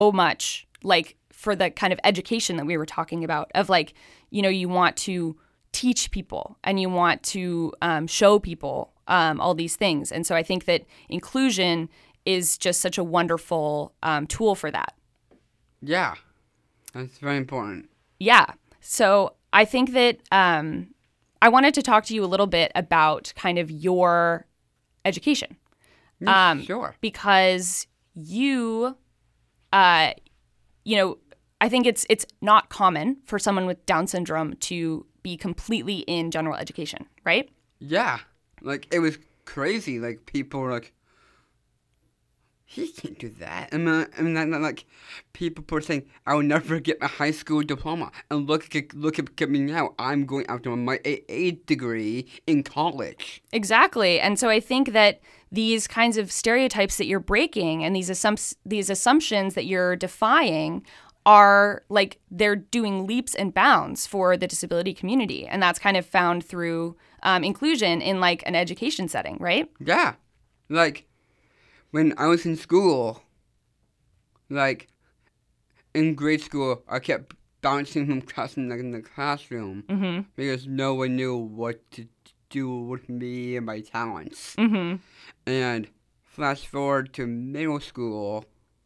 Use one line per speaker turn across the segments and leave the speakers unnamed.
much, like, for the kind of education that we were talking about of, like, you know, you want to teach people and you want to show people all these things. And so I think that inclusion is just such a wonderful tool for that.
Yeah, that's very important.
Yeah. So I think that I wanted to talk to you a little bit about kind of your education.
Sure.
Because you, you know, I think it's not common for someone with Down syndrome to be completely in general education, right?
Yeah, like, it was crazy. Like, people were like, he can't do that. Like, people were saying, I will never get my high school diploma. And look at me now. I'm going after my AA degree in college.
Exactly. And so I think that these kinds of stereotypes that you're breaking and these assumptions that you're defying are, like, they're doing leaps and bounds for the disability community. And that's kind of found through inclusion in, like, an education setting, right?
Yeah. Like, when I was in school, like, in grade school, I kept bouncing from classroom in the classroom because no one knew what to do with me and my talents. And flash forward to middle school,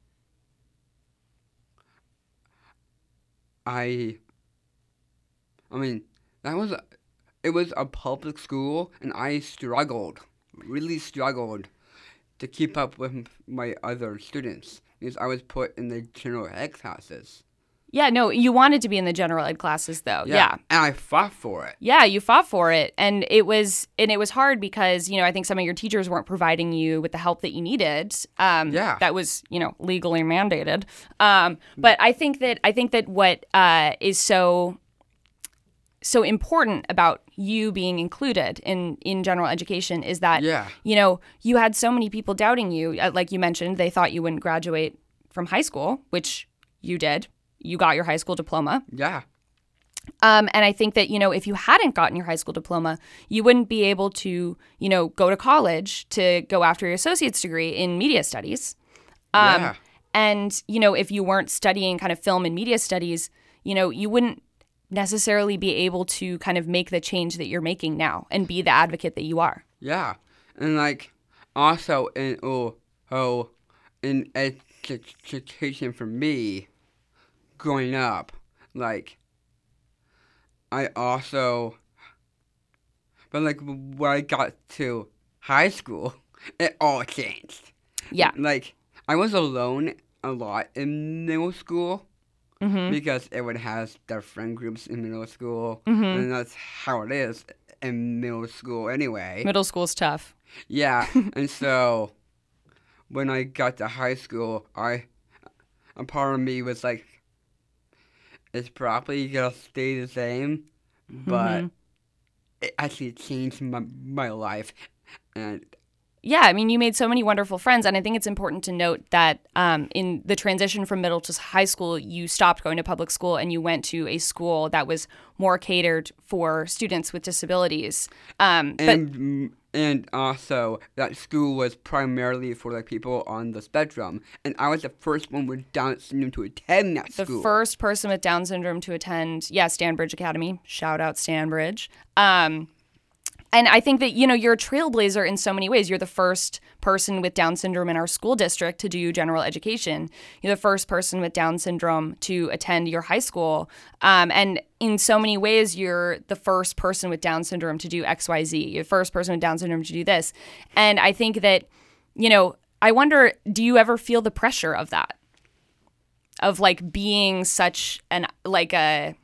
I mean, it was a public school, and I really struggled to keep up with my other students because I was put in the general ed classes.
Yeah, no, you wanted to be in the general ed classes, though. Yeah.
And I fought for it.
Yeah, you fought for it. And it was hard because, you know, I think some of your teachers weren't providing you with the help that you needed. That was, you know, legally mandated. But I think that what is so important about you being included in general education is that, you know, you had so many people doubting you. Like you mentioned, they thought you wouldn't graduate from high school, which you did. You got your high school diploma.
Yeah.
And I think that, you know, if you hadn't gotten your high school diploma, you wouldn't be able to, you know, go to college to go after your associate's degree in media studies. And, you know, if you weren't studying kind of film and media studies, you know, you wouldn't necessarily be able to kind of make the change that you're making now and be the advocate that you are.
Yeah. And, like, also in education for me, growing up, like, I also, but, like, when I got to high school, it all changed.
Yeah.
Like, I was alone a lot in middle school because everyone has their friend groups in middle school, and that's how it is in middle school anyway.
Middle school's tough.
Yeah, and so when I got to high school, a part of me was like, it's probably gonna stay the same, but it actually changed my life. And
yeah, I mean, you made so many wonderful friends, and I think it's important to note that in the transition from middle to high school, you stopped going to public school and you went to a school that was more catered for students with disabilities.
And also, that school was primarily for, like, people on the spectrum. And I was the first one with Down syndrome to attend that school.
The first person with Down syndrome to attend, Stanbridge Academy. Shout out Stanbridge. And I think that, you know, you're a trailblazer in so many ways. You're the first person with Down syndrome in our school district to do general education. You're the first person with Down syndrome to attend your high school. And in so many ways, you're the first person with Down syndrome to do XYZ. You're the first person with Down syndrome to do this. And I think that, you know, I wonder, do you ever feel the pressure of that? Of, like, being such a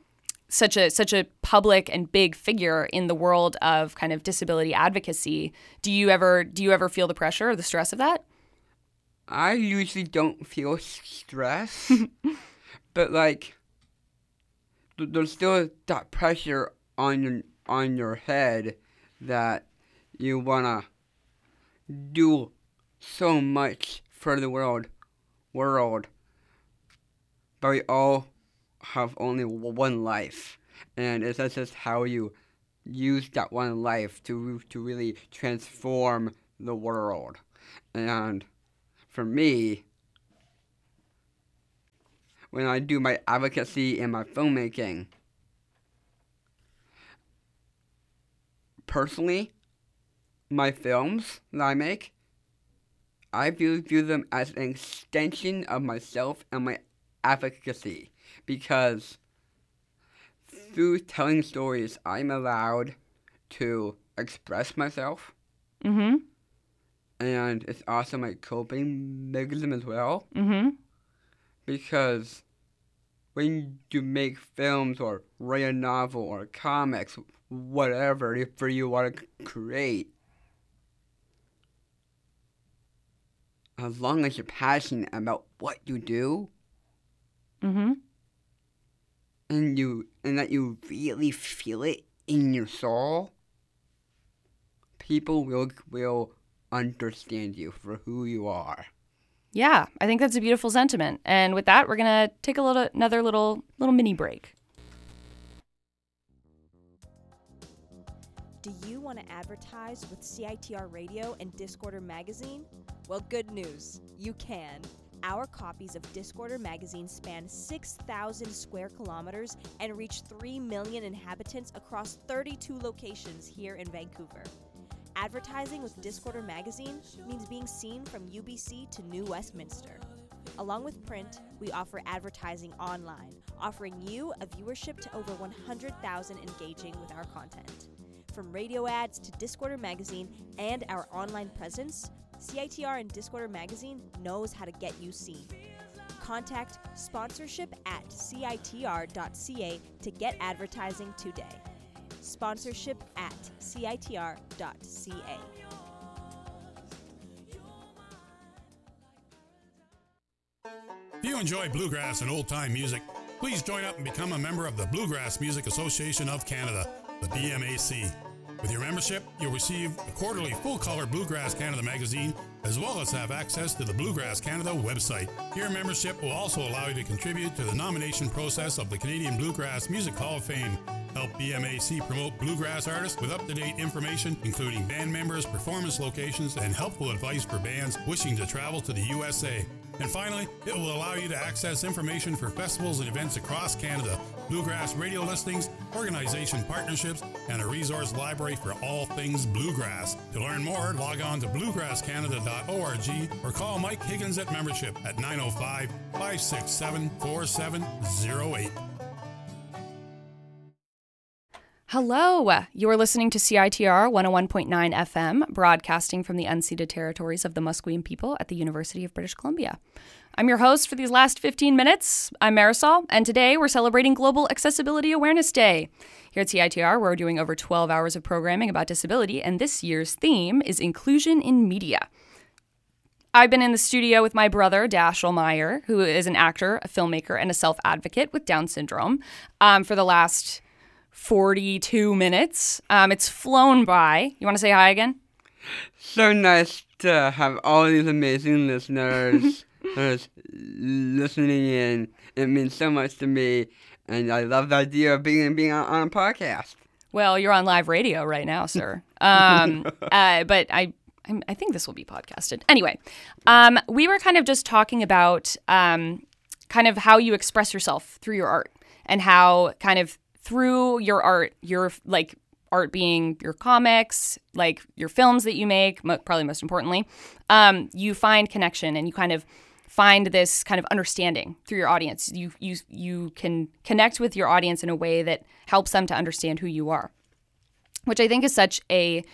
public and big figure in the world of kind of disability advocacy. Do you ever feel the pressure or the stress of that?
I usually don't feel stress, but, like, there's still that pressure on your head that you wanna do so much for the world, but we all have only one life, and it's just how you use that one life to really transform the world. And for me, when I do my advocacy and my filmmaking. Personally, my films that I make, I view them as an extension of myself and my advocacy, because through telling stories, I'm allowed to express myself.
Mm-hmm.
And it's also my coping mechanism as well.
Mm-hmm.
Because when you make films or write a novel or comics, whatever you want to create, as long as you're passionate about what you do,
Mm-hmm.
and that you really feel it in your soul, people will understand you for who you are.
Yeah, I think that's a beautiful sentiment. And with that, we're gonna take another little mini break.
Do you want to advertise with CITR Radio and Discorder Magazine? Well, good news. You can. Our copies of Discorder Magazine span 6,000 square kilometers and reach 3 million inhabitants across 32 locations here in Vancouver. Advertising with Discorder Magazine means being seen from UBC to New Westminster. Along with print, we offer advertising online, offering you a viewership to over 100,000 engaging with our content. From radio ads to Discorder Magazine and our online presence, CITR and Discorder Magazine knows how to get you seen. Contact sponsorship@citr.ca to get advertising today. Sponsorship@citr.ca.
If you enjoy bluegrass and old-time music, please join up and become a member of the Bluegrass Music Association of Canada, the BMAC. With your membership, you'll receive a quarterly full-color Bluegrass Canada magazine, as well as have access to the Bluegrass Canada website. Your membership will also allow you to contribute to the nomination process of the Canadian Bluegrass Music Hall of Fame. Help BMAC promote bluegrass artists with up-to-date information, including band members, performance locations, and helpful advice for bands wishing to travel to the USA. And finally, it will allow you to access information for festivals and events across Canada, bluegrass radio listings, organization partnerships, and a resource library for all things bluegrass. To learn more, log on to bluegrasscanada.org or call Mike Higgins at membership at 905-567-4708.
Hello, you're listening to CITR 101.9 FM, broadcasting from the unceded territories of the Musqueam people at the University of British Columbia. I'm your host for these last 15 minutes. I'm Marisol, and today we're celebrating Global Accessibility Awareness Day. Here at CITR, we're doing over 12 hours of programming about disability, and this year's theme is inclusion in media. I've been in the studio with my brother, Dashiell Meyer, who is an actor, a filmmaker, and a self-advocate with Down syndrome, for the last 42 minutes. It's flown by. You want to say hi again?
So nice to have all these amazing listeners listening in. It means so much to me, and I love the idea of being on a podcast.
Well, you're on live radio right now, sir. But I think this will be podcasted. Anyway, we were kind of just talking about kind of how you express yourself through your art, and how kind of through your art, your like art being your comics, like your films that you make, probably most importantly, you find connection, and you kind of find this kind of understanding through your audience. You can connect with your audience in a way that helps them to understand who you are, which I think is such a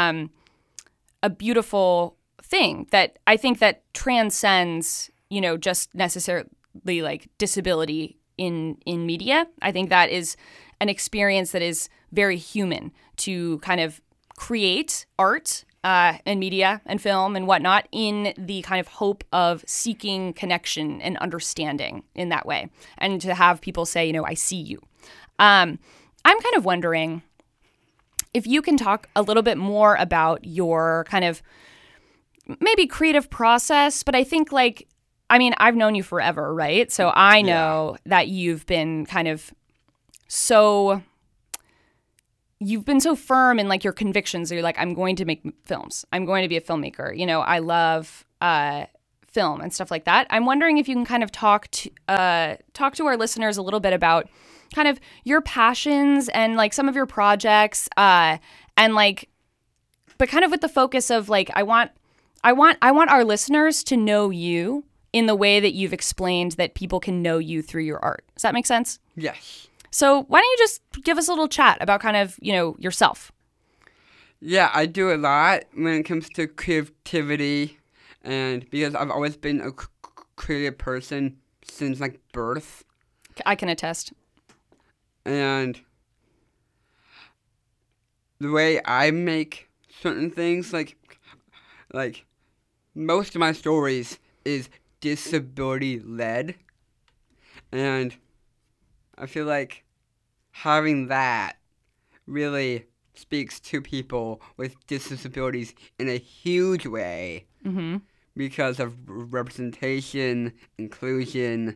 beautiful thing that I think that transcends, just necessarily like disability in media. I think that is an experience that is very human to kind of create art and media and film and whatnot in the kind of hope of seeking connection and understanding in that way. And to have people say, I see you. I'm kind of wondering if you can talk a little bit more about your kind of maybe creative process, but I think I've known you forever, right? So I know that you've been kind of you've been so firm in like your convictions. You're like, I'm going to make films. I'm going to be a filmmaker. I love film and stuff like that. I'm wondering if you can kind of talk to our listeners a little bit about kind of your passions and like some of your projects, and like, but kind of with the focus of like, I want our listeners to know you in the way that you've explained that people can know you through your art. Does that make sense?
Yes.
So why don't you just give us a little chat about kind of, yourself?
Yeah, I do a lot when it comes to creativity, and because I've always been a creative person since like birth.
I can attest.
And the way I make certain things, like most of my stories is disability led, and I feel like having that really speaks to people with disabilities in a huge way, because of representation, inclusion,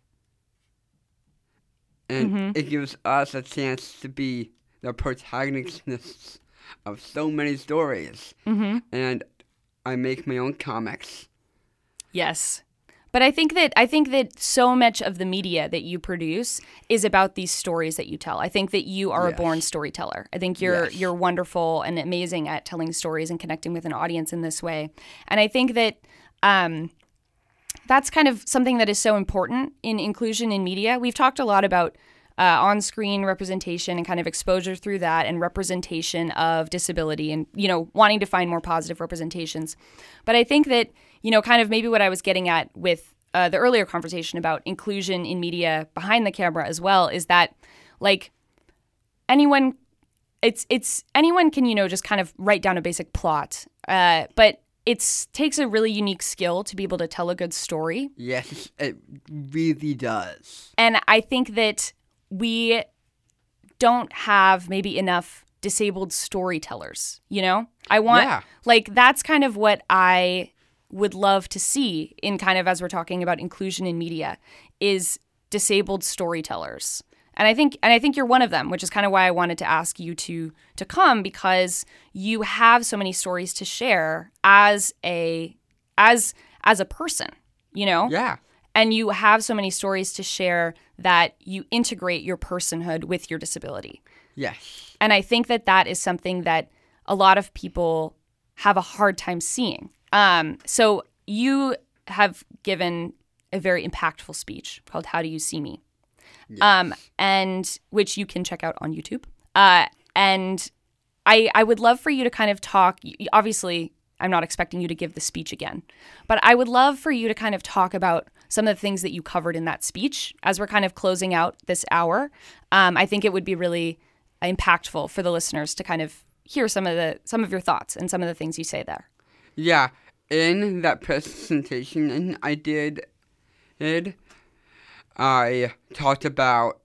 and it gives us a chance to be the protagonists of so many stories. And I make my own comics.
Yes. But I think that so much of the media that you produce is about these stories that you tell. I think that you are a born storyteller. I think you're wonderful and amazing at telling stories and connecting with an audience in this way. And I think that that's kind of something that is so important in inclusion in media. We've talked a lot about on-screen representation and kind of exposure through that, and representation of disability, and wanting to find more positive representations. But I think that kind of maybe what I was getting at with the earlier conversation about inclusion in media behind the camera as well is that like anyone can just kind of write down a basic plot, but it takes a really unique skill to be able to tell a good story.
Yes, it really does.
And I think that we don't have maybe enough disabled storytellers, I want, like, that's kind of what I would love to see in kind of, as we're talking about inclusion in media, is disabled storytellers. And I think you're one of them, which is kind of why I wanted to ask you to come, because you have so many stories to share as a person,
Yeah.
And you have so many stories to share that you integrate your personhood with your disability.
Yes.
And I think that that is something that a lot of people have a hard time seeing. So you have given a very impactful speech called "How Do You See Me?"
Yes.
And which you can check out on YouTube. And I would love for you to kind of talk. Obviously, I'm not expecting you to give the speech again, but I would love for you to kind of talk about some of the things that you covered in that speech as we're kind of closing out this hour. I think it would be really impactful for the listeners to kind of hear some of your thoughts and some of the things you say there.
Yeah, in that presentation I talked about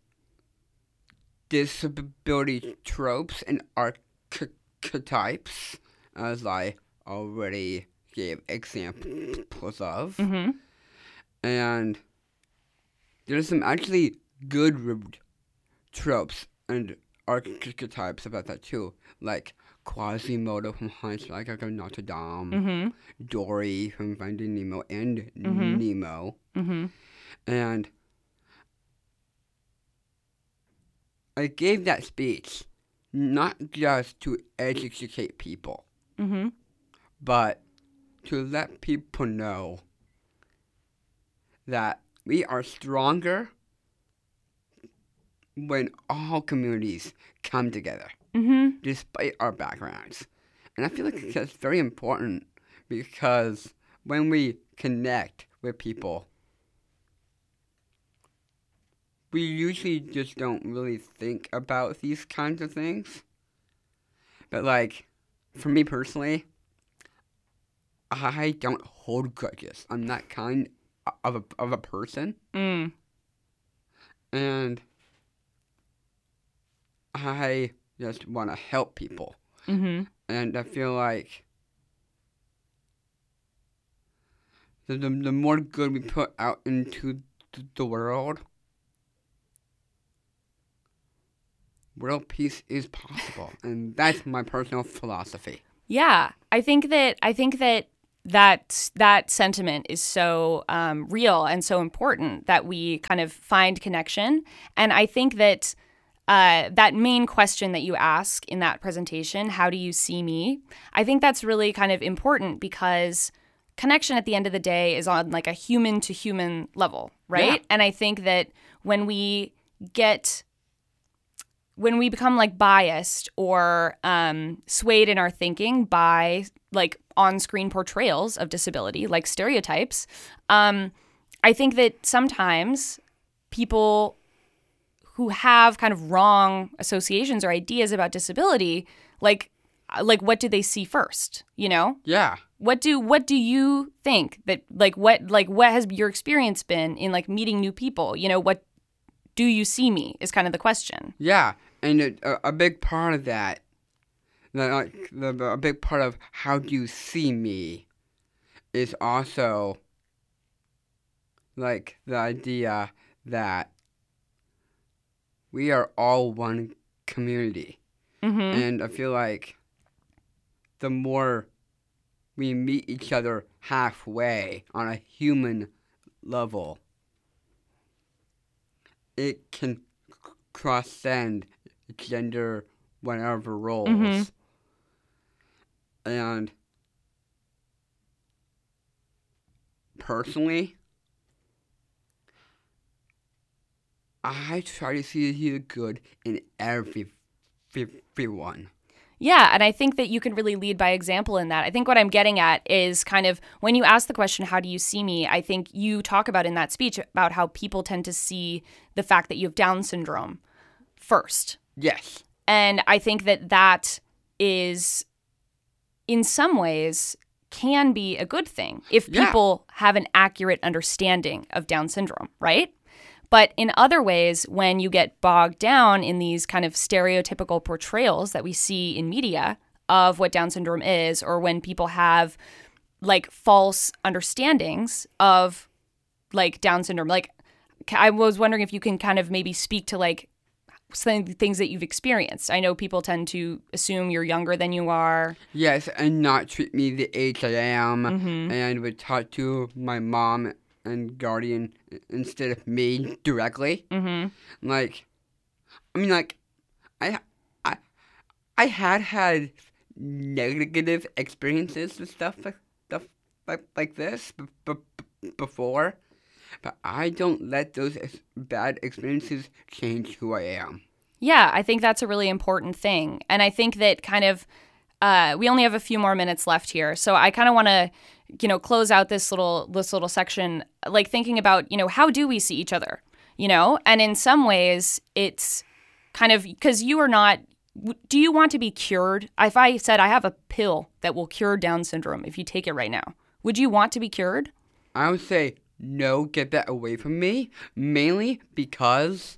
disability tropes and archetypes, as I already gave examples of. And there's some actually good tropes and archetypes about that too, like Quasimodo from Hitchhiker of Notre Dame, Dory from Finding Nemo, and Nemo. And I gave that speech not just to educate people, but to let people know that we are stronger when all communities come together, despite our backgrounds. And I feel like that's very important, because when we connect with people, we usually just don't really think about these kinds of things. But like, for me personally, I don't hold grudges. I'm that kind of a person. And I just want to help people. And I feel like the more good we put out into the world peace is possible. And that's my personal philosophy.
Yeah, I think that that sentiment is so real and so important that we kind of find connection. And I think that that main question that you ask in that presentation, how do you see me? I think that's really kind of important because connection at the end of the day is on like a human to human level, right?
Yeah.
And I think that when we become like biased or swayed in our thinking by like on-screen portrayals of disability, like stereotypes, I think that sometimes people who have kind of wrong associations or ideas about disability, like what do they see first? You know?
Yeah.
What do you think that what has your experience been in like meeting new people? You know, what do you see me is kind of the question.
Yeah, and a big part of that, a big part of how do you see me, is also like the idea that we are all one community, and I feel like the more we meet each other halfway on a human level, it can transcend gender whatever roles. And personally, I try to see the good in everyone.
Yeah, and I think that you can really lead by example in that. I think what I'm getting at is kind of when you ask the question, how do you see me? I think you talk about in that speech about how people tend to see the fact that you have Down syndrome first.
Yes.
And I think that is, in some ways, can be a good thing if people have an accurate understanding of Down syndrome, right? But in other ways, when you get bogged down in these kind of stereotypical portrayals that we see in media of what Down syndrome is, or when people have like false understandings of like Down syndrome, like I was wondering if you can kind of maybe speak to like some of the things that you've experienced. I know people tend to assume you're younger than you are.
Yes, and not treat me the age I am, and would talk to my mom and guardian instead of me directly. Like, I mean, like, I had negative experiences with stuff like this before, but I don't let those bad experiences change who I am.
Yeah, I think that's a really important thing. And I think that kind of, we only have a few more minutes left here. So I kind of want to, close out this little section, like thinking about, how do we see each other, And in some ways, it's kind of, because you are not, do you want to be cured? If I said I have a pill that will cure Down syndrome if you take it right now, would you want to be cured?
I would say, no, get that away from me, mainly because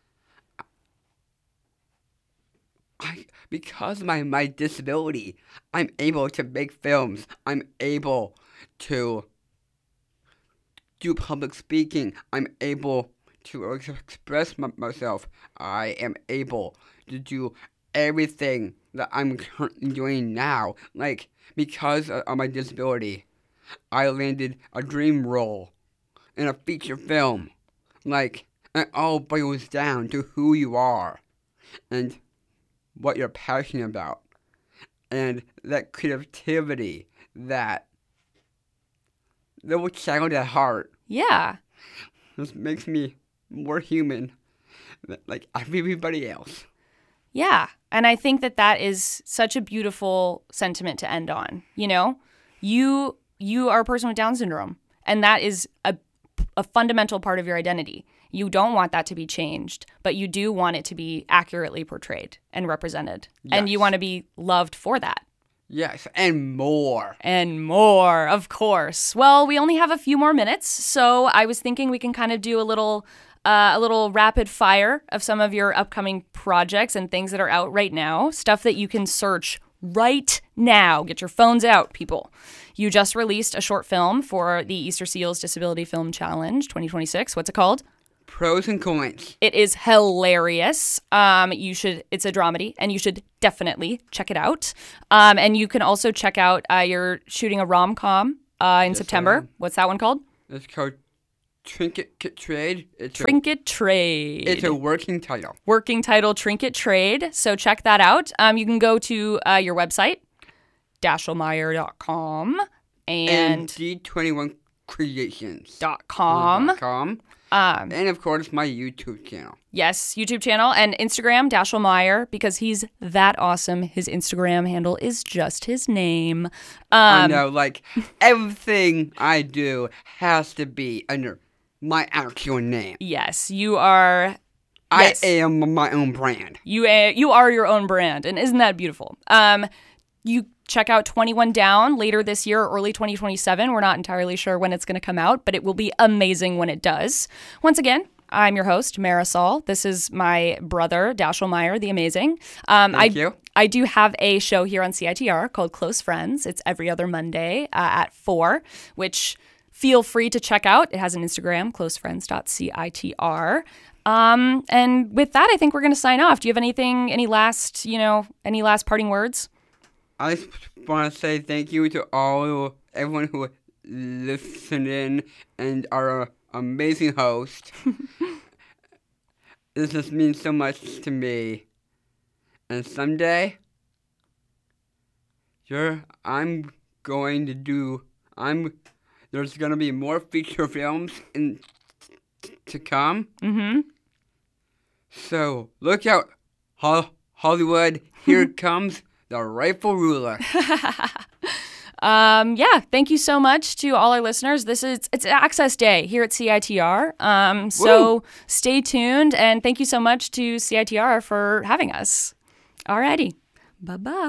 because of my disability, I'm able to make films. I'm able to do public speaking. I'm able to express myself. I am able to do everything that I'm currently doing now. Like, because of my disability, I landed a dream role in a feature film. Like, it all boils down to who you are and what you're passionate about, and that creativity, that little child at heart.
Yeah.
This makes me more human like everybody else.
Yeah. And I think that is such a beautiful sentiment to end on. You are a person with Down syndrome, and that is a fundamental part of your identity. You don't want that to be changed, but you do want it to be accurately portrayed and represented. Yes. And you want to be loved for that.
Yes, and more.
And more, of course. Well, we only have a few more minutes, so I was thinking we can kind of do a little rapid fire of some of your upcoming projects and things that are out right now, stuff that you can search right now. Get your phones out, people. You just released a short film for the Easter Seals Disability Film Challenge 2026. What's it called?
Pros and Coins.
It is hilarious. It's a dramedy, and you should definitely check it out. And you can also check out, you're shooting a rom-com in
Yes,
September.
I am.
What's that one called?
It's called Trinket Trade.
Trinket Trade.
It's a working title.
Working title, Trinket Trade. So check that out. You can go to your website, dashelmeyer.com
And
and
D21creations.com.
.com.
And of course, my YouTube channel.
Yes, YouTube channel and Instagram, Dashel Meyer, because he's that awesome. His Instagram handle is just his name.
I know, like, everything I do has to be under my actual name.
Yes, you are. Yes.
I am my own brand.
You are your own brand, and isn't that beautiful? You check out 21 Down later this year, early 2027. We're not entirely sure when it's going to come out, but it will be amazing when it does. Once again, I'm your host, Marisol. This is my brother, Dashel Meyer, the amazing.
Thank you.
I do have a show here on CITR called Close Friends. It's every other Monday at 4, which feel free to check out. It has an Instagram, closefriends.citr. And with that, I think we're going to sign off. Do you have any last parting words?
I just want to say thank you to everyone who listened in and our amazing host. This just means so much to me. And someday, there's gonna be more feature films to come.
Mm-hmm.
So look out, Hollywood! Here comes the rightful ruler.
Thank you so much to all our listeners. It's Access Day here at CITR. So stay tuned, and thank you so much to CITR for having us. Alrighty. Bye-bye.